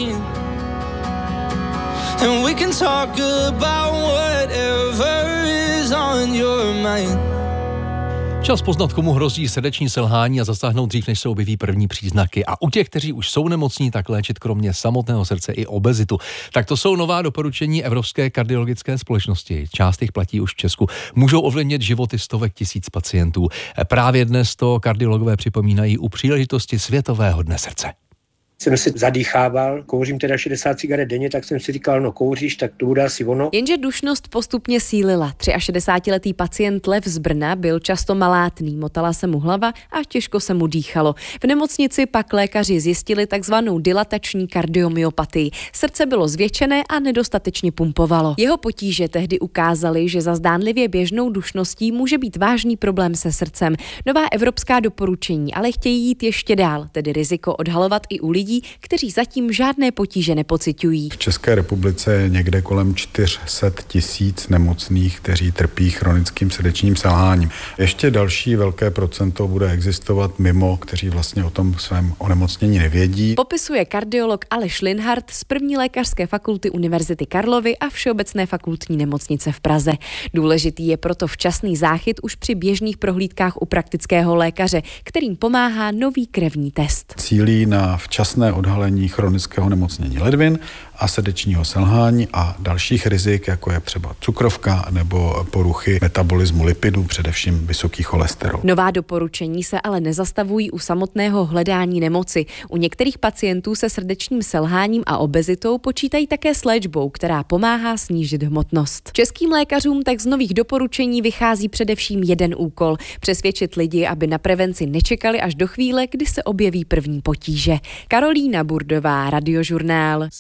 talking. And we can talk about whatever is on your mind. Čas poznat, komu hrozí srdeční selhání a zasáhnout dřív, než se objeví první příznaky. A u těch, kteří už jsou nemocní, tak léčit kromě samotného srdce i obezitu. Tak to jsou nová doporučení Evropské kardiologické společnosti. Část jich platí už v Česku. Můžou ovlivnit životy stovek tisíc pacientů. Právě dnes to kardiologové připomínají u příležitosti Světového dne srdce. Jsem si zadýchával, kouřím teda 60 cigaret denně, tak jsem si říkal, no kouříš, tak to bude asi ono. Jenže dušnost postupně sílila. 63letý pacient Lev z Brna byl často malátný, motala se mu hlava a těžko se mu dýchalo. V nemocnici pak lékaři zjistili takzvanou dilatační kardiomyopatii. Srdce bylo zvětšené a nedostatečně pumpovalo. Jeho potíže tehdy ukázaly, že za zdánlivě běžnou dušností může být vážný problém se srdcem. Nová evropská doporučení ale chtějí jít ještě dál, tedy riziko odhalovat i u lidí, kteří zatím žádné potíže nepociťují. V České republice je někde kolem 400 000 nemocných, kteří trpí chronickým srdečním selháním. Ještě další velké procento bude existovat mimo, kteří vlastně o tom svém onemocnění nevědí. Popisuje kardiolog Aleš Linhart z první lékařské fakulty Univerzity Karlovy a Všeobecné fakultní nemocnice v Praze. Důležitý je proto včasný záchyt už při běžných prohlídkách u praktického lékaře, kterým pomáhá nový krevní test. Cílí na včasné odhalení chronického nemocnění ledvin a srdečního selhání a dalších rizik, jako je třeba cukrovka nebo poruchy metabolismu lipidů, především vysoký cholesterol. Nová doporučení se ale nezastavují u samotného hledání nemoci. U některých pacientů se srdečním selháním a obezitou počítají také s léčbou, která pomáhá snížit hmotnost. Českým lékařům tak z nových doporučení vychází především jeden úkol: přesvědčit lidi, aby na prevenci nečekali až do chvíle, kdy se objeví první potíže. Karolína Burdová, Radiožurnál.